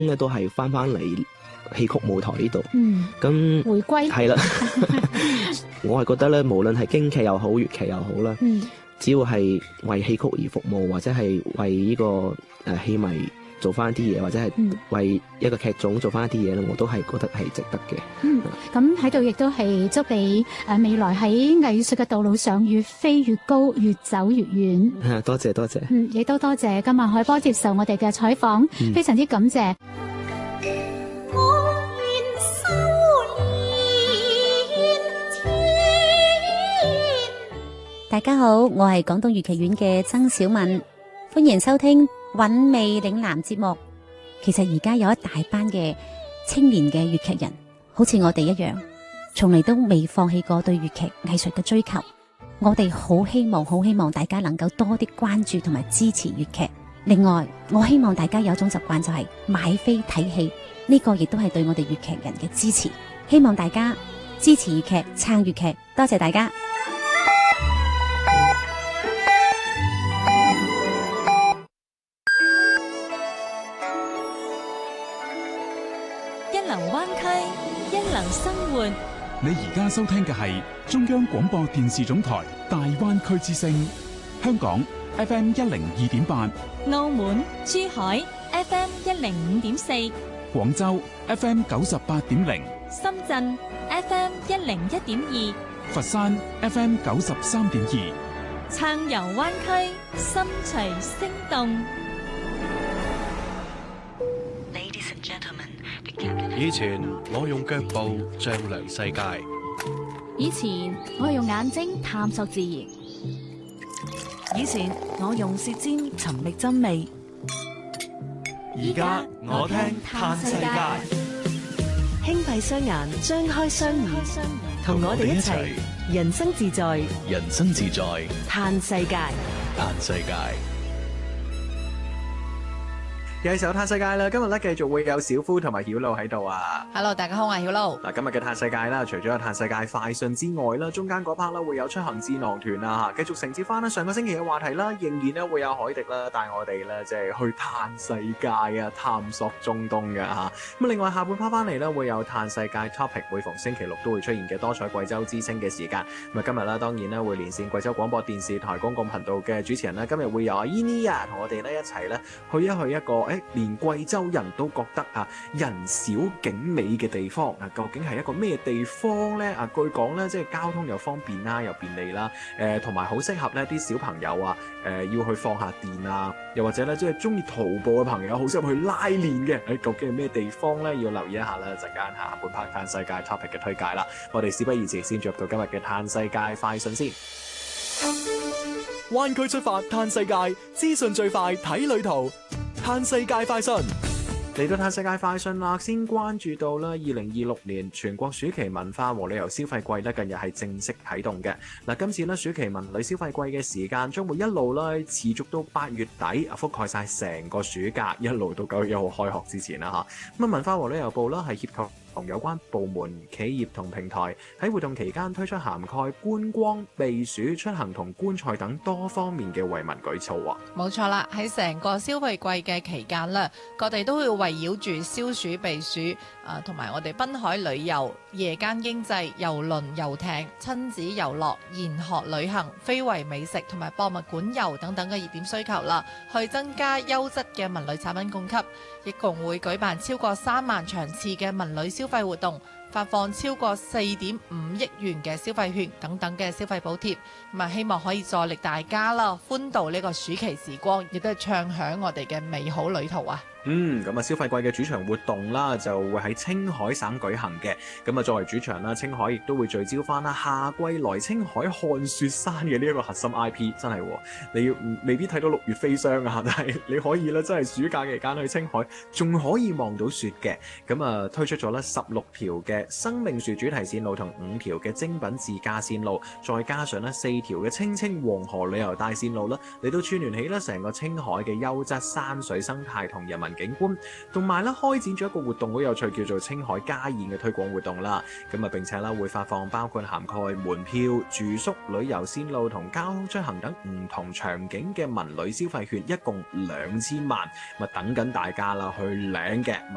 咧都係翻嚟戲曲舞台呢度。 咁回歸係啦，我係覺得咧，無論係京劇又好，粵劇又好啦，只要係為戲曲而服務，或者係為呢個戲迷做翻啲嘢，或者係為一個劇種做翻一啲嘢咧，我都係覺得係值得嘅。 咁喺度亦都係祝你未來喺藝術嘅道路上越飛越高，越走越遠。 多謝多謝。 亦都多謝今日海波接受我哋嘅採訪，非常之感謝。 大家好，我係廣東粵劇院嘅曾小敏，歡迎收聽韻味嶺南節目。其實而家有一大班嘅青年嘅粵劇人，好似我哋一樣，從嚟都未放棄過對粵劇藝術嘅追求。我哋好希望大家能夠多啲關注同埋支持粵劇。另外，我希望大家有一種習慣，就係買飛睇戲，呢個亦都係對我哋粵劇人嘅支持。希望大家支持粵劇，撐粵劇，多謝大家。 一能灣區，一能生活。 你而家收聽嘅係中央廣播電視總台大灣區之聲，香港 FM 102.8， 澳門、珠海 FM 105.4， 廣州 FM 98.0， 深圳 FM 101.2， 佛山 FM 93.2。 撐遊灣區，心隨聲動。 以前我用腳步丈量世界， 以前我係用眼睛探索自然， 以前我用舌尖尋覓真味， 而家我聽嘆世界。 輕閉雙眼，張開雙耳，同我哋一齊人生自在， 人生自在嘆世界， 嘆世界。 嘅時候嘆世界啦，今日咧繼續會有小夫同埋曉露喺度啊。 Hello， 大家好，我係曉露。 嗱，今日嘅嘆世界啦，除咗有嘆世界快訊之外啦，中間嗰 part 啦會有出行智囊團啊，繼續承接翻啦上個星期嘅話題啦，仍然咧會有海迪啦帶我哋咧即係去嘆世界啊，探索中東嘅嚇。咁另外下半 part 翻嚟咧會有嘆世界 topic， 每逢星期六都會出現嘅多彩貴州之聲嘅時間。咁啊今日啦當然咧會連線貴州廣播電視台公共頻道嘅主持人啦，今日會有阿伊妮啊同我哋咧一齊咧去一個連貴州人都覺得啊人少景美嘅地方啊，究竟係一個咩地方呢？啊，據講咧，即係交通又方便啦，又便利啦，同埋好適合呢啲小朋友啊，要去放下電啊，又或者咧即係中意徒步嘅朋友，好適合去拉練嘅。究竟係咩地方呢？要留意一下啦，陣間下半 part 嘆世界 topic 嘅推介啦。我哋事不宜遲，先進入到今日嘅嘆世界快訊先。 灣區出發嘆世界，資訊最快睇旅途。嘆世界快訊嚟到嘆世界快訊啦，先關注到啦，2026年全國暑期文化和旅遊消費季咧，近日係正式啟動嘅。嗱，今次咧暑期文旅消費季嘅時間將會一路咧持續到8月底，覆蓋晒成個暑假，一路到9月1號開學之前啦嚇。咁文化和旅遊部啦係協同同有關部門、企業同平台喺活動期間推出涵蓋觀光、避暑、出行同觀賽等多方面嘅惠民舉措啊！ 冇錯啦，喺成個消費季嘅期間咧，各地都會圍繞住消暑避暑同埋我哋濱海旅遊、夜間經濟、郵輪遊艇、親子遊樂、研學旅行、非遺美食同埋博物館遊等等嘅熱點需求啦，去增加優質嘅文旅產品供給，一共會舉辦超過3萬場次嘅文旅消費活動，發放超過4.5億元嘅消費券等等嘅消費補貼，咁啊希望可以助力大家啦，歡度呢個暑期時光，亦都係暢享我哋嘅美好旅途啊！ 咁啊消費季嘅主場活動啦，就會喺青海省舉行嘅。咁啊作為主場啦，青海亦都會聚焦翻啦夏季來青海看雪山嘅呢一個核心 IP， 真係你未必睇到6月飛霜啊，但係你可以咧真係暑假期間去青海，仲可以望到雪嘅。咁啊推出咗咧16條嘅生命樹主題線路同5條嘅精品自駕線路，再加上咧4條嘅青青黃河旅遊帶線路啦，嚟到串聯起咧成個青海嘅優質山水生態同人民景觀，同埋咧開展咗一個活動好有趣，叫做青海家宴嘅推廣活動啦。咁啊並且咧會發放包括涵蓋門票、住宿、旅遊線路同交通出行等唔同場景嘅文旅消費券，一共2000萬，咪等緊大家啦去領嘅。